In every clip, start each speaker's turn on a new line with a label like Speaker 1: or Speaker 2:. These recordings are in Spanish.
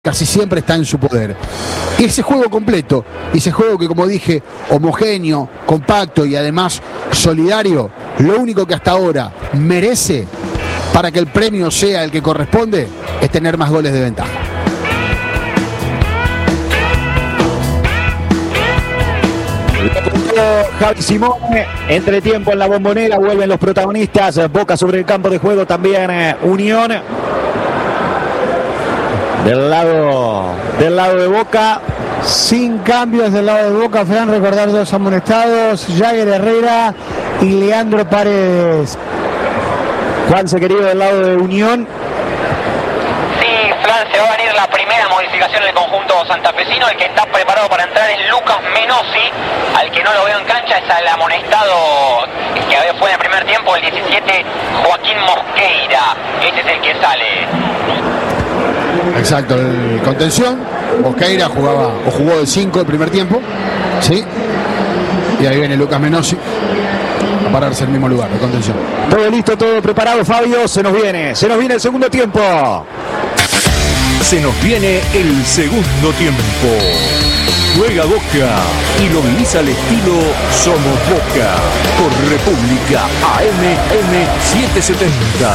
Speaker 1: casi siempre está en su poder. Y ese juego completo, ese juego que, como dije, homogéneo, compacto y además solidario, lo único que hasta ahora merece para que el premio sea el que corresponde es tener más goles de ventaja.
Speaker 2: Javi Simone, entretiempo en la Bombonera, vuelven los protagonistas, Boca sobre el campo de juego, también Unión. Del lado de Boca,
Speaker 3: sin cambios del lado de Boca, Fran, recordar dos amonestados, Jagger Herrera y Leandro Paredes.
Speaker 2: Juanse, querido, del lado de Unión.
Speaker 4: Sí, Fran, se va a venir la primera modificación en el conjunto santafesino. El que está preparado para entrar es Lucas Menossi. Al que no lo veo en cancha es al amonestado que fue en el primer tiempo, el 17, Joaquín Mosqueira. Este es el que sale.
Speaker 1: Exacto, el contención. Mosqueira jugó de 5 el primer tiempo, ¿sí? Y ahí viene Lucas Menossi a pararse en el mismo lugar, de contención.
Speaker 2: Todo listo, todo preparado, Fabio. Se nos viene el segundo tiempo.
Speaker 5: Se nos viene el segundo tiempo. Juega Boca y lo vivís al estilo Somos Boca por República AM 770.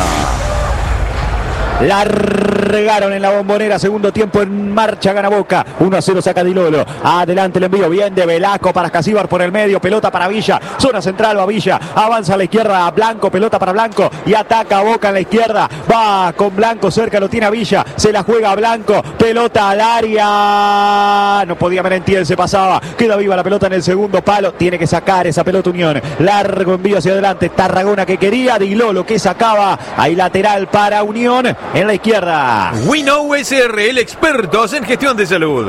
Speaker 2: Largaron en la Bombonera, segundo tiempo en marcha, gana Boca, 1-0 saca Di Lolo, adelante el envío, bien de Velasco para Ascasíbar por el medio, pelota para Villa, zona central va Villa, avanza a la izquierda a Blanco, pelota para Blanco y ataca a Boca en la izquierda, va con Blanco cerca, lo tiene a Villa, se la juega a Blanco, pelota al área, no podía Merentiel, se pasaba, queda viva la pelota en el segundo palo, tiene que sacar esa pelota Unión, largo envío hacia adelante, Tarragona que quería, Di Lolo que sacaba, ahí lateral para Unión, en la izquierda.
Speaker 5: WeKnow SRL, expertos en gestión de salud.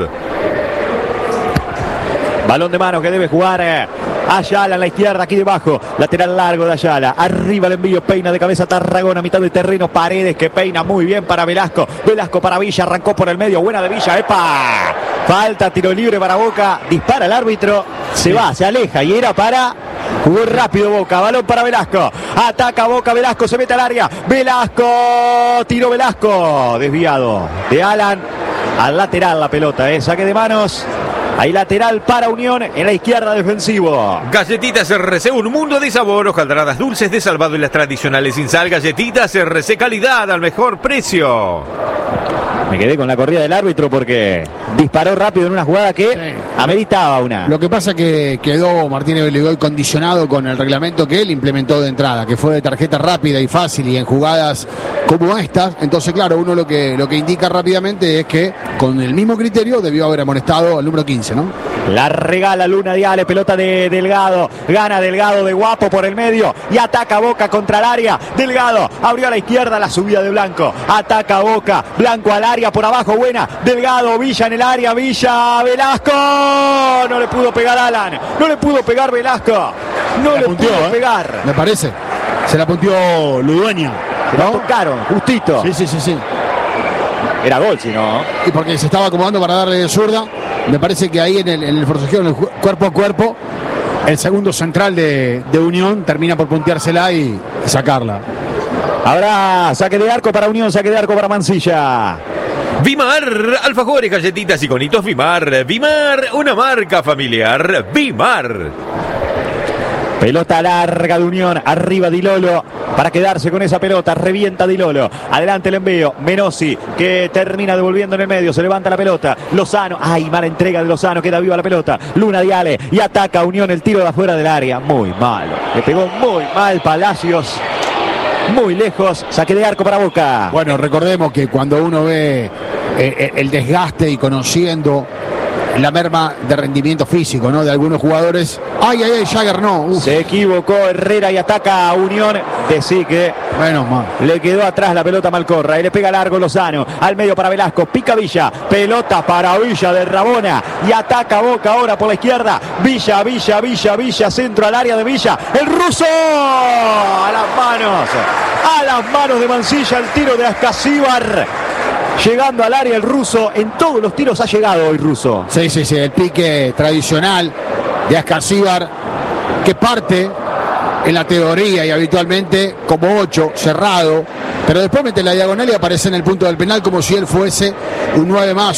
Speaker 2: Balón de mano que debe jugar Ayala en la izquierda, aquí debajo. Lateral largo de Ayala. Arriba el envío, peina de cabeza Tarragona, mitad de terreno. Paredes que peina muy bien para Velasco. Velasco para Villa, arrancó por el medio. Buena de Villa, ¡epa! Falta, tiro libre para Boca. Dispara el árbitro, se va, se aleja y era para... Jugó rápido Boca, balón para Velasco. Ataca Boca, Velasco se mete al área. Velasco, tiró Velasco. Desviado de Alan. Al lateral la pelota, saque de manos. Hay lateral para Unión en la izquierda defensivo.
Speaker 5: Galletitas RC, un mundo de sabor, hojaldradas dulces de Salvado y las tradicionales sin sal. Galletitas RC, calidad al mejor precio.
Speaker 2: Me quedé con la corrida del árbitro porque disparó rápido en una jugada que ameritaba una.
Speaker 1: Lo que pasa que quedó Martínez Beligoy condicionado con el reglamento que él implementó de entrada, que fue de tarjeta rápida y fácil y en jugadas como estas. Entonces, claro, uno lo que indica rápidamente es que con el mismo criterio debió haber amonestado al número 15, ¿no?
Speaker 2: La regala Luna Diale, pelota de Delgado, gana Delgado de Guapo por el medio y ataca Boca contra el área. Delgado abrió a la izquierda, la subida de Blanco, ataca Boca, Blanco al área por abajo, buena, Delgado, Villa en el área, Villa, Velasco, no le pudo pegar Alan, no le pudo pegar Velasco, no le pudo pegar.
Speaker 1: Me parece, se la punteó Ludueña,
Speaker 2: ¿no? La tocaron, justito.
Speaker 1: Sí.
Speaker 2: Era gol, si no.
Speaker 1: Y porque se estaba acomodando para darle de zurda. Me parece que ahí en el forcejeo, en el cuerpo a cuerpo, el segundo central de Unión termina por punteársela y sacarla.
Speaker 2: Habrá saque de arco para Unión, saque de arco para Mansilla.
Speaker 5: Vimar, alfajores, galletitas y conitos Vimar. Vimar, una marca familiar. Vimar.
Speaker 2: Pelota larga de Unión, arriba Di Lolo para quedarse con esa pelota, revienta Di Lolo, adelante el envío, Menossi que termina devolviendo en el medio, se levanta la pelota, Lozano, ay, mala entrega de Lozano, queda viva la pelota, Luna Diale y ataca a Unión, el tiro de afuera del área, muy malo, le pegó muy mal Palacios, muy lejos, saque de arco para Boca.
Speaker 1: Bueno, recordemos que cuando uno ve el desgaste y conociendo la merma de rendimiento físico, ¿no?, de algunos jugadores. Ay, Jagger no. Uf.
Speaker 2: Se equivocó Herrera y ataca a Unión. Decí que le quedó atrás la pelota Malcorra y le pega largo Lozano. Al medio para Velasco, pica Villa. Pelota para Villa de Rabona y ataca Boca ahora por la izquierda. Villa, centro al área de Villa. El ruso a las manos de Mansilla, el tiro de Ascasíbar. Llegando al área el ruso, en todos los tiros ha llegado hoy ruso.
Speaker 1: Sí, el pique tradicional de Ascasíbar que parte en la teoría y habitualmente como 8, cerrado, pero después mete la diagonal y aparece en el punto del penal como si él fuese un 9 más.